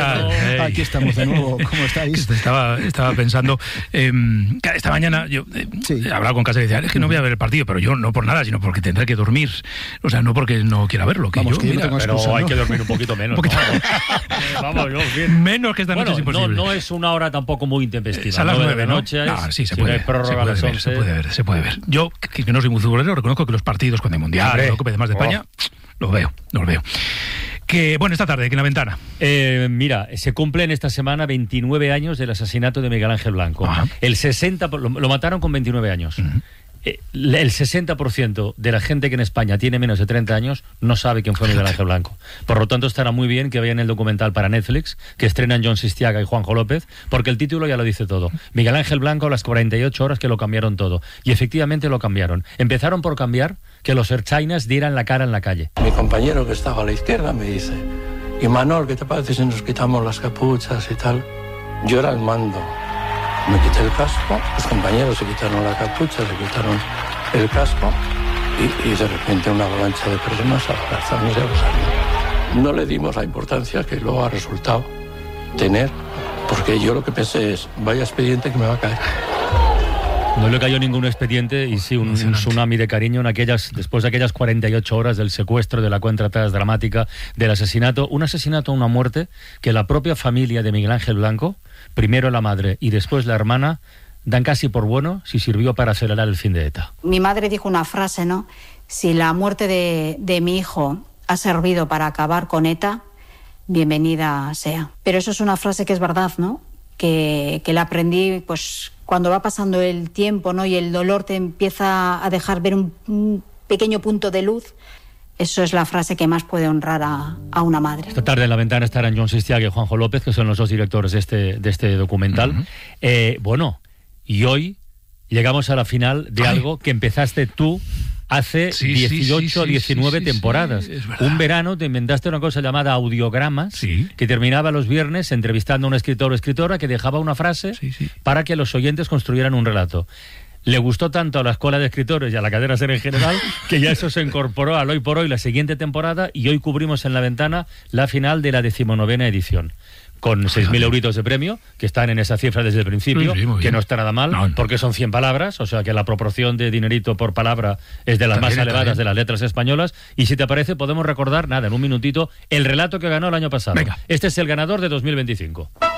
tal? Aquí estamos de nuevo. ¿Cómo estáis? Estaba pensando, esta mañana yo he hablado con Casa y decía, es que no voy a ver el partido, pero yo no por nada, sino porque tendré que dormir. O sea, no porque no quiera verlo. Vamos, que yo no tengo excusa, pero hay ¿no? que dormir un poquito menos. Vamos, bien. Menos que esta noche es imposible. No es una hora tampoco muy intempestiva. Es a las 9 de ¿no? noche. Sí, se puede. Prórroga a las 11. Se puede ver. Yo, que no soy muy futbolero, reconozco que los partidos, cuando hay mundial, la Copa de España, los veo. Que, bueno, esta tarde, que en la ventana. Mira, se cumplen esta semana 29 años del asesinato de Miguel Ángel Blanco. Ajá. El 60%, lo mataron con 29 años. Uh-huh. El 60% de la gente que en España tiene menos de 30 años no sabe quién fue Miguel Ángel Blanco. Por lo tanto, estará muy bien que vean el documental para Netflix, que estrenan Jon Sistiaga y Juanjo López, porque el título ya lo dice todo. Miguel Ángel Blanco, las 48 horas que lo cambiaron todo. Y efectivamente lo cambiaron. Empezaron por cambiar que los ertzainas dieran la cara en la calle. Mi compañero que estaba a la izquierda me dice, y Manol, ¿qué te parece si nos quitamos las capuchas y tal? Yo era el mando. Me quité el casco, los compañeros se quitaron la capucha, se quitaron el casco y de repente una avalancha de personas a abrazarnos y a besarnos. No le dimos la importancia que luego ha resultado tener, porque yo lo que pensé es, vaya expediente que me va a caer. No le cayó ningún expediente y sí un tsunami de cariño después de aquellas 48 horas del secuestro, de la cuenta atrás dramática, del asesinato. Un asesinato, una muerte que la propia familia de Miguel Ángel Blanco, primero la madre y después la hermana, dan casi por bueno si sirvió para acelerar el fin de ETA. Mi madre dijo una frase, ¿no? Si la muerte de mi hijo ha servido para acabar con ETA, bienvenida sea. Pero eso es una frase que es verdad, ¿no? Que la aprendí, pues, cuando va pasando el tiempo, ¿no? Y el dolor te empieza a dejar ver un pequeño punto de luz. Eso es la frase que más puede honrar a una madre. Esta tarde en la ventana estarán Jon Sistiaga y Juanjo López, que son los dos directores de este documental. Uh-huh. Y hoy llegamos a la final de algo que empezaste tú hace 19 temporadas. Un verano te inventaste una cosa llamada Audiogramas, que terminaba los viernes entrevistando a un escritor o escritora que dejaba una frase para que los oyentes construyeran un relato. Le gustó tanto a la Escuela de Escritores y a la cadena SER en general que ya eso se incorporó al Hoy por Hoy la siguiente temporada, y hoy cubrimos en la ventana la final de la 19ª edición. Con 6.000 euritos de premio, que están en esa cifra desde el principio, que no está nada mal, porque son 100 palabras, o sea que la proporción de dinerito por palabra es de las más elevadas de las letras españolas. Y si te parece, podemos recordar, en un minutito, el relato que ganó el año pasado. Venga. Este es el ganador de 2025.